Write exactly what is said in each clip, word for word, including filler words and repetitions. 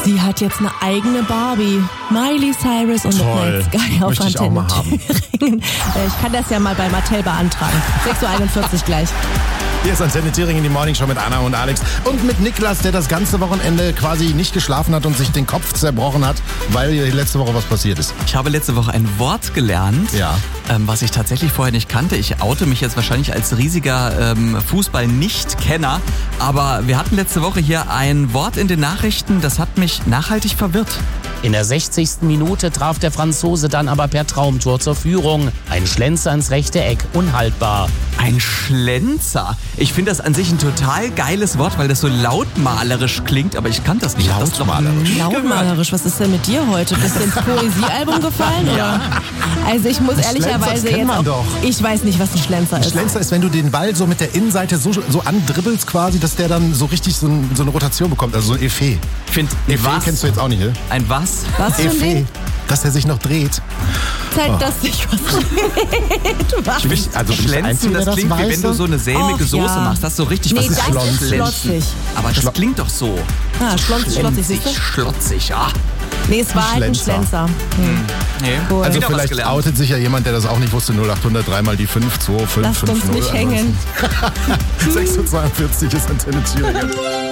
Sie hat jetzt eine eigene Barbie. Miley Cyrus und Toll. Night Sky auf Möchte ich auch Antenne mal haben. Thüringen. Ich kann das ja mal bei Mattel beantragen. sechs Uhr einundvierzig gleich. Hier ist Antenne Thüringen, die Morning Show mit Anna und Alex. Und mit Niklas, der das ganze Wochenende quasi nicht geschlafen hat und sich den Kopf zerbrochen hat, weil letzte Woche was passiert ist. Ich habe letzte Woche ein Wort gelernt, Ja. ähm, was ich tatsächlich vorher nicht kannte. Ich oute mich jetzt wahrscheinlich als riesiger ähm, Fußball-Nicht-Kenner. Aber wir hatten letzte Woche hier ein Wort in den Nachrichten, das hat mich nachhaltig verwirrt. In der sechzigsten Minute traf der Franzose dann aber per Traumtor zur Führung. Ein Schlenzer ins rechte Eck, unhaltbar. Ein Schlenzer. Ich finde das an sich ein total geiles Wort, weil das so lautmalerisch klingt, aber ich kann das nicht. Ich hab das noch nie gehört. Lautmalerisch, was ist denn mit dir heute? Bist du ins Poesiealbum gefallen? Oder? Also ich muss Ein ehrlicherweise Schlenzer, das kennt jetzt man auch, doch. ich weiß nicht, was ein Schlenzer ist. Schlenzer ist, wenn du den Ball so mit der Innenseite so, so andribbelst quasi, dass der dann so richtig so, ein, so eine Rotation bekommt, also so ein Effet. Ich finde, Effet was? kennst du jetzt auch nicht, ne? Ein was? Was für ein Effet, Ding? dass der sich noch dreht. Zeit, Oh. dass sich was dreht. Was? Du bist, also du bist der Schlänzen, Einzige, der das klingt wie weiß, wenn du so eine sämige Och, Soße ja. machst. Das ist so richtig, Nee, was ist das ist Schlonzen? schlotzig. Aber das Schlo- klingt doch so. Ah, schlotzig, schlotzig, siehst du? schlotzig, ja. Nee, es war halt ein Schlenzer. Schlenzer. Nee. Cool. Also Wieder was vielleicht gelernt. outet sich ja jemand, der das auch nicht wusste. null acht hundert dreimal die fünf zwei fünf Lasst fünf uns null. nicht hängen. sechs Uhr zweiundvierzig ist Antenne Thüringen.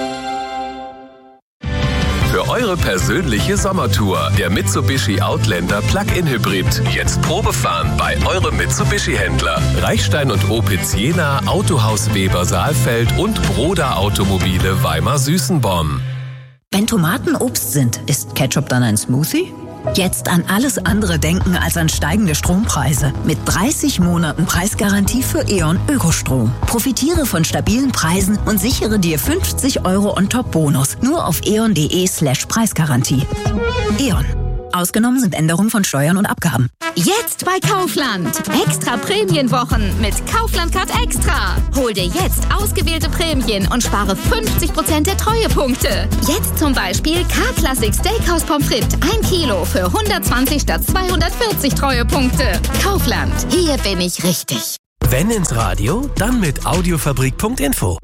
Für eure persönliche Sommertour. Der Mitsubishi Outlander Plug-in Hybrid. Jetzt Probefahren bei eurem Mitsubishi-Händler. Reichstein und Opitz Jena, Autohaus Weber Saalfeld und Broda Automobile Weimar-Süßenborn. Wenn Tomaten Obst sind, ist Ketchup dann ein Smoothie? Jetzt an alles andere denken als an steigende Strompreise. Mit dreißig Monaten Preisgarantie für E.ON Ökostrom. Profitiere von stabilen Preisen und sichere dir fünfzig Euro On-Top-Bonus. Nur auf eon.de slash Preisgarantie. E.ON. Ausgenommen sind Änderungen von Steuern und Abgaben. Jetzt bei Kaufland. Extra Prämienwochen mit Kaufland Card Extra. Hol dir jetzt ausgewählte Prämien und spare fünfzig Prozent der Treuepunkte. Jetzt zum Beispiel K-Classic Steakhouse Pommes frites ein Kilo für hundertzwanzig statt zweihundertvierzig Treuepunkte. Kaufland. Hier bin ich richtig. Wenn ins Radio, dann mit audiofabrik punkt info.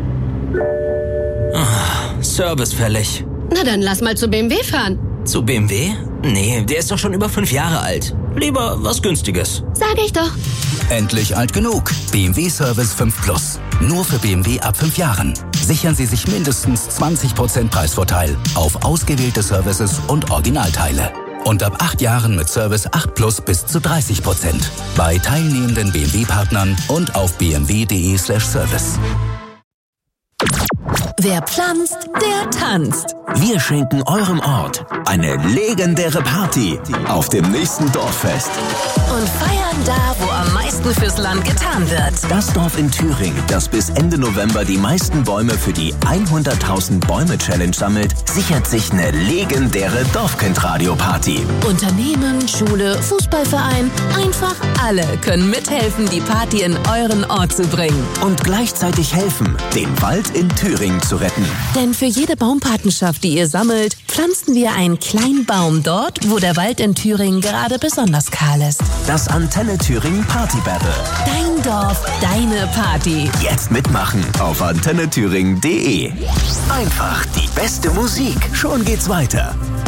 Ah, Service fällig. Na dann lass mal zu B M W fahren. Zu B M W? Nee, der ist doch schon über fünf Jahre alt. Lieber was Günstiges. Sag ich doch. Endlich alt genug. B M W Service fünf Plus. Nur für B M W ab fünf Jahren. Sichern Sie sich mindestens zwanzig Prozent Preisvorteil auf ausgewählte Services und Originalteile. Und ab acht Jahren mit Service acht Plus bis zu dreißig Prozent. Bei teilnehmenden B M W-Partnern und auf bmw.de slash service. Wer pflanzt, der tanzt. Wir schenken eurem Ort eine legendäre Party auf dem nächsten Dorffest. Und feiern da, wo am meisten fürs Land getan wird. Das Dorf in Thüringen, das bis Ende November die meisten Bäume für die hunderttausend Bäume Challenge sammelt, sichert sich eine legendäre Dorfkind-Radio-Party. Unternehmen, Schule, Fußballverein, einfach alle können mithelfen, die Party in euren Ort zu bringen. Und gleichzeitig helfen, den Wald in Thüringen zu retten. Denn für jede Baumpatenschaft, die ihr sammelt, pflanzen wir einen kleinen Baum dort, wo der Wald in Thüringen gerade besonders kahl ist. Das Antenne Thüringen Party Battle. Dein Dorf, deine Party. Jetzt mitmachen auf antenne thüringen punkt de. Einfach die beste Musik. Schon geht's weiter.